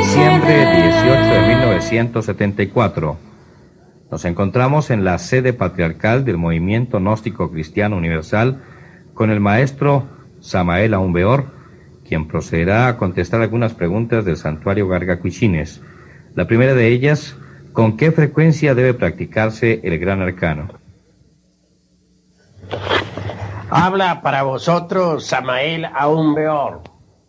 diciembre 18 de 1974. Nos encontramos en la sede patriarcal del Movimiento Gnóstico Cristiano Universal con el maestro Samael Aumbeor, quien procederá a contestar algunas preguntas del santuario Garga Cuichines. La primera de ellas: ¿con qué frecuencia debe practicarse el Gran Arcano? Habla para vosotros Samael Aumbeor.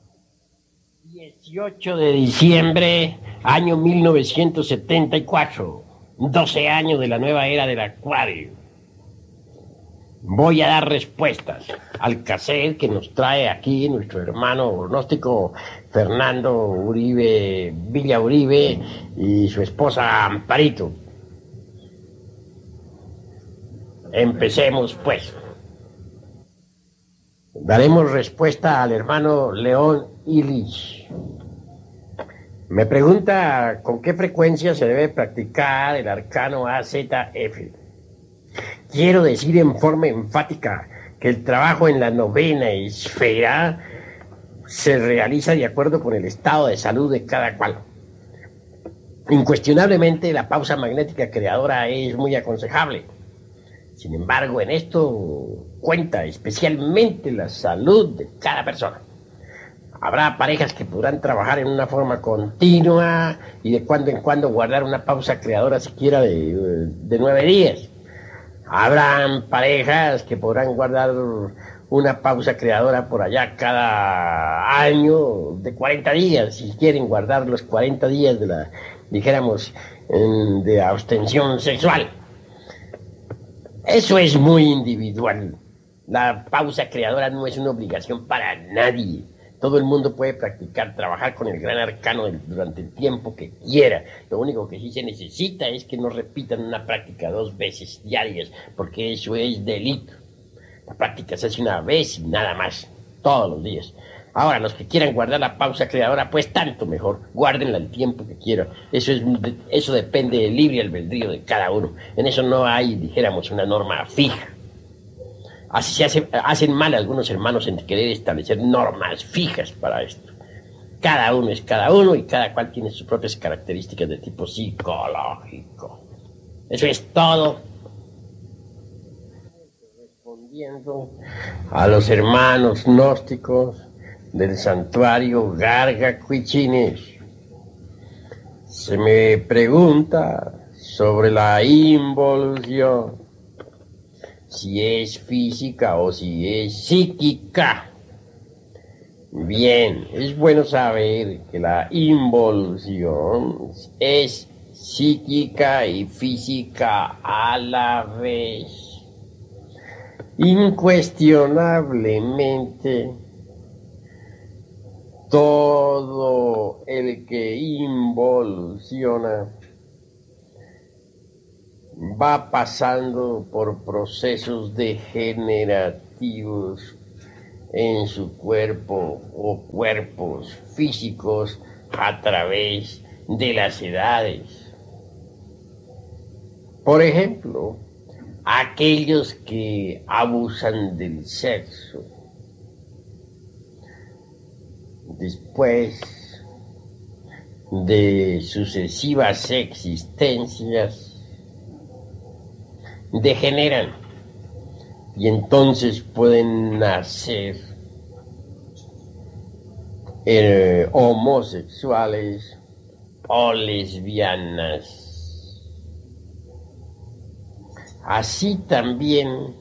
18 de diciembre, año 1974, 12 años de la nueva era del Acuario. Voy a dar respuestas al cassette que nos trae aquí nuestro hermano gnóstico Fernando Uribe, Villa Uribe, y su esposa Amparito. Empecemos pues. Daremos respuesta al hermano León Illich. Me pregunta con qué frecuencia se debe practicar el arcano AZF. Quiero decir en forma enfática que el trabajo en la novena esfera se realiza de acuerdo con el estado de salud de cada cual. Incuestionablemente la pausa magnética creadora es muy aconsejable. Sin embargo, en esto cuenta especialmente la salud de cada persona. Habrá parejas que podrán trabajar en una forma continua y de cuando en cuando guardar una pausa creadora siquiera de 9 días. Habrán parejas que podrán guardar una pausa creadora por allá cada año de 40 días, si quieren guardar los 40 días de la, dijéramos, de abstención sexual. Eso es muy individual. La pausa creadora no es una obligación para nadie. Todo el mundo puede practicar, trabajar con el gran arcano durante el tiempo que quiera. Lo único que sí se necesita es que no repitan una práctica 2 veces diarias, porque eso es delito. La práctica se hace una vez y nada más, todos los días. Ahora, los que quieran guardar la pausa creadora, pues tanto mejor, guárdenla el tiempo que quieran. Eso depende del libre albedrío de cada uno. En eso no hay, dijéramos, una norma fija. Así hacen mal algunos hermanos en querer establecer normas fijas para esto. Cada uno es cada uno y cada cual tiene sus propias características de tipo psicológico. Eso es todo. Respondiendo a los hermanos gnósticos del santuario Garga Cuichines, se me pregunta sobre la involución, si es física o si es psíquica. Bien, es bueno saber que la involución es psíquica y física a la vez. Incuestionablemente, todo el que involuciona va pasando por procesos degenerativos en su cuerpo o cuerpos físicos a través de las edades. Por ejemplo, aquellos que abusan del sexo, después de sucesivas existencias, degeneran y entonces pueden nacer homosexuales o lesbianas. Así también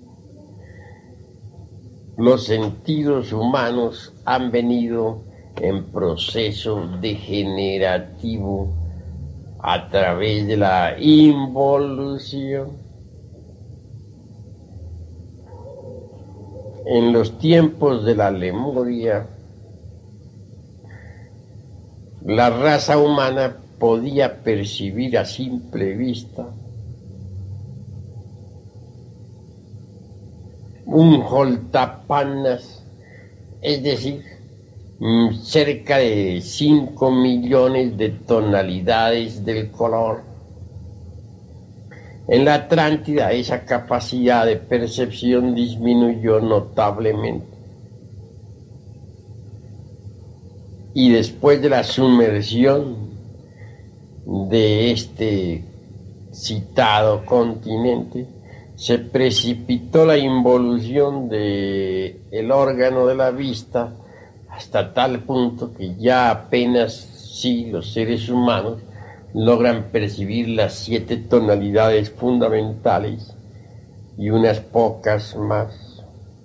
los sentidos humanos han venido en proceso degenerativo a través de la involución. En los tiempos de la Lemuria, la raza humana podía percibir a simple vista un Holtapanas, es decir, cerca de 5 millones de tonalidades del color. En la Atlántida esa capacidad de percepción disminuyó notablemente. y después de la sumersión de este citado continente, se precipitó la involución del órgano de la vista hasta tal punto que ya apenas sí los seres humanos logran percibir las 7 tonalidades fundamentales y unas pocas más.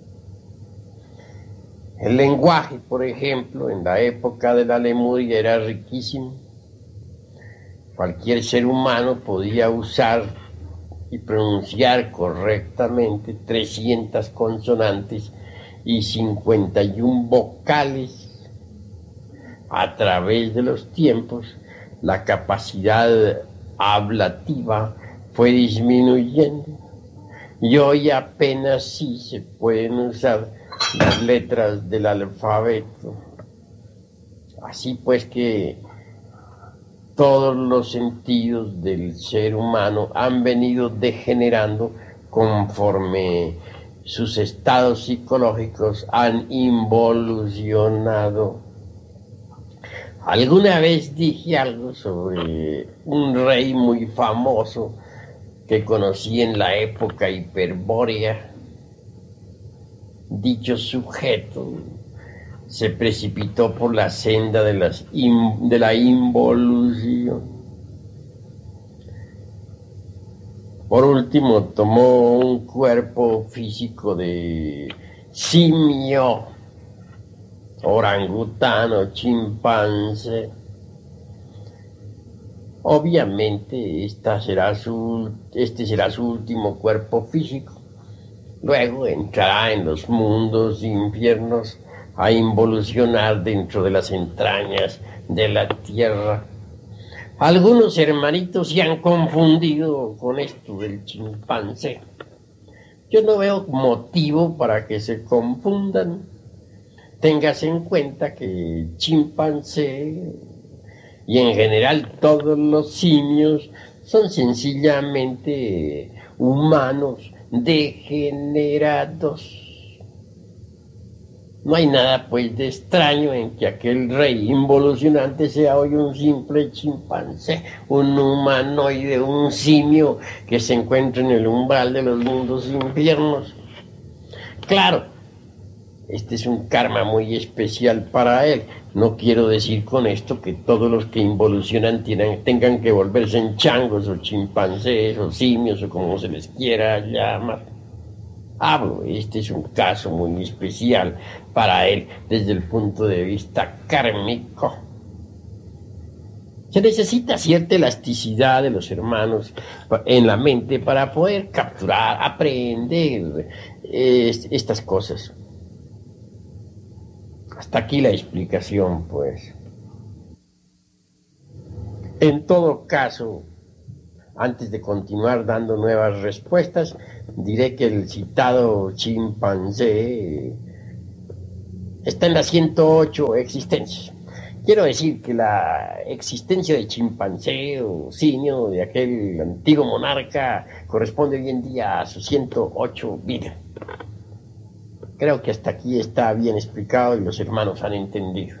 El lenguaje, por ejemplo, en la época de la Lemuria era riquísimo. Cualquier ser humano podía usar y pronunciar correctamente 300 consonantes y 51 vocales. A través de los tiempos, la capacidad hablativa fue disminuyendo y hoy apenas sí se pueden usar las letras del alfabeto. Así pues que todos los sentidos del ser humano han venido degenerando conforme sus estados psicológicos han involucionado. Alguna vez dije algo sobre un rey muy famoso que conocí en la época hiperbórea. Dicho sujeto se precipitó por la senda de la involución. Por último, tomó un cuerpo físico de simio, orangután o chimpancé. Obviamente, este será su último cuerpo físico. Luego entrará en los mundos infiernos a involucionar dentro de las entrañas de la tierra. Algunos hermanitos se han confundido con esto del chimpancé. Yo no veo motivo para que se confundan. Téngase en cuenta que el chimpancé y en general todos los simios son sencillamente humanos degenerados. No hay nada pues de extraño en que aquel rey involucionante sea hoy un simple chimpancé, un humanoide, un simio que se encuentra en el umbral de los mundos infiernos. Claro, este es un karma muy especial para él. No quiero decir con esto que todos los que involucionan tengan que volverse en changos o chimpancés o simios o como se les quiera llamar. Este es un caso muy especial para él desde el punto de vista kármico. Se necesita cierta elasticidad de los hermanos en la mente para poder capturar, aprender estas cosas. Hasta aquí la explicación, pues. En todo caso, antes de continuar dando nuevas respuestas, diré que el citado chimpancé está en las 108 existencias. Quiero decir que la existencia de chimpancé o simio de aquel antiguo monarca corresponde hoy en día a sus 108 vidas. Creo que hasta aquí está bien explicado y los hermanos han entendido.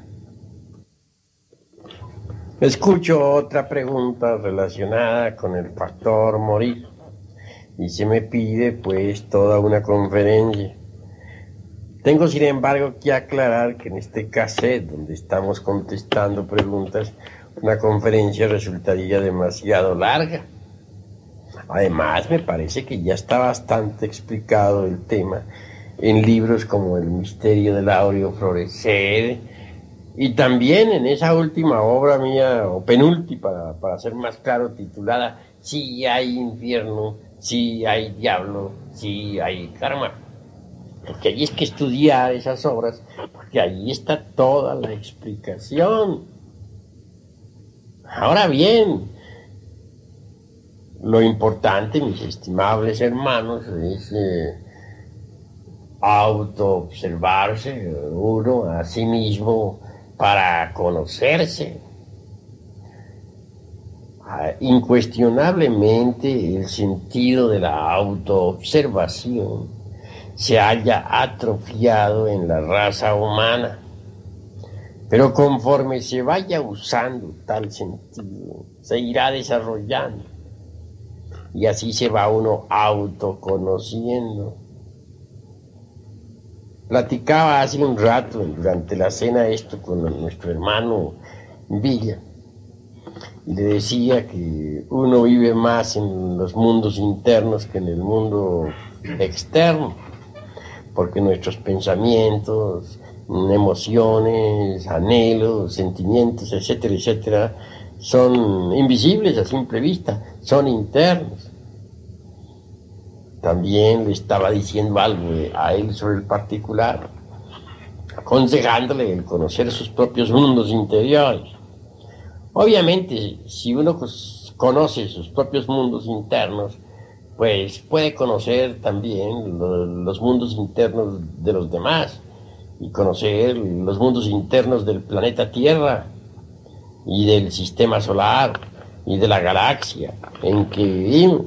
Escucho otra pregunta relacionada con el factor morir y se me pide pues toda una conferencia. Tengo sin embargo que aclarar que en este cassette donde estamos contestando preguntas, una conferencia resultaría demasiado larga. Además me parece que ya está bastante explicado el tema en libros como El misterio del áureo florecer, y también en esa última obra mía, o penúltima, para ser más claro, titulada Sí hay infierno, sí hay diablo, sí hay karma. Porque ahí es que estudiar esas obras, porque ahí está toda la explicación. Ahora bien, lo importante, mis estimables hermanos, es autoobservarse uno a sí mismo para conocerse. Incuestionablemente el sentido de la autoobservación se halla atrofiado en la raza humana. Pero conforme se vaya usando tal sentido, se irá desarrollando. Y así se va uno autoconociendo. Platicaba hace un rato, durante la cena, esto con nuestro hermano Villa. Y le decía que uno vive más en los mundos internos que en el mundo externo. Porque nuestros pensamientos, emociones, anhelos, sentimientos, etcétera, etcétera, son invisibles a simple vista, son internos. También le estaba diciendo algo a él sobre el particular, aconsejándole el conocer sus propios mundos interiores. Obviamente, si uno conoce sus propios mundos internos, pues puede conocer también los mundos internos de los demás y conocer los mundos internos del planeta Tierra y del sistema solar y de la galaxia en que vivimos.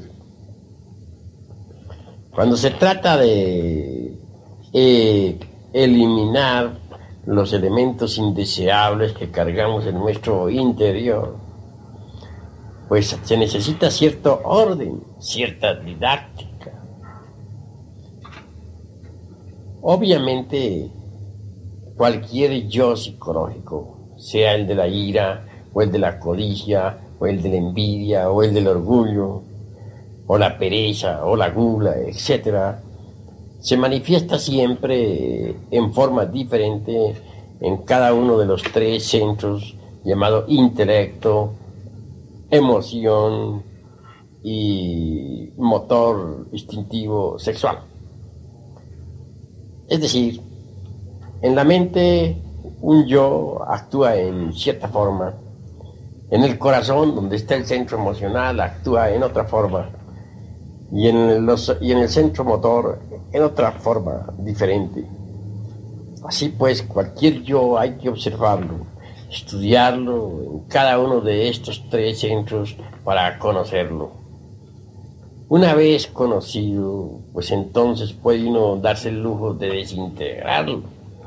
Cuando se trata de eliminar los elementos indeseables que cargamos en nuestro interior, pues se necesita cierto orden, cierta didáctica. Obviamente, cualquier yo psicológico, sea el de la ira, o el de la codicia, o el de la envidia, o el del orgullo, o la pereza, o la gula, etc., se manifiesta siempre en forma diferente en cada uno de los tres centros llamados intelecto, emoción y motor instintivo sexual. Es decir, en la mente un yo actúa en cierta forma, en el corazón, donde está el centro emocional, actúa en otra forma, y en el centro motor en otra forma diferente. Así pues, cualquier yo hay que observarlo, estudiarlo en cada uno de estos tres centros para conocerlo. Una vez conocido, pues entonces puede uno darse el lujo de desintegrarlo.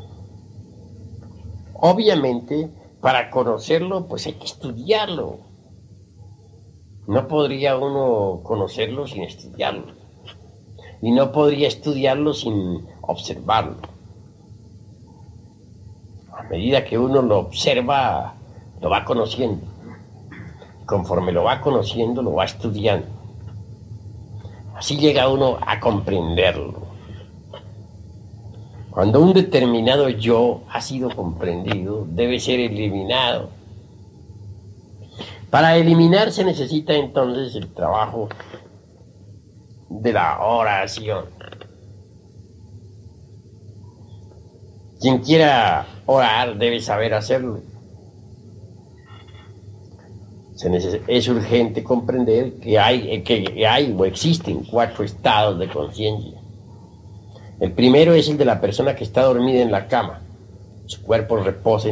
Obviamente, para conocerlo, pues hay que estudiarlo. No podría uno conocerlo sin estudiarlo. Y no podría estudiarlo sin observarlo. A medida que uno lo observa, lo va conociendo. Conforme lo va conociendo, lo va estudiando. Así llega uno a comprenderlo. Cuando un determinado yo ha sido comprendido, debe ser eliminado. Para eliminar se necesita entonces el trabajo de la oración. Quien quiera orar debe saber hacerlo. Es urgente comprender que hay o existen 4 estados de conciencia. El primero es el de la persona que está dormida en la cama. Su cuerpo reposa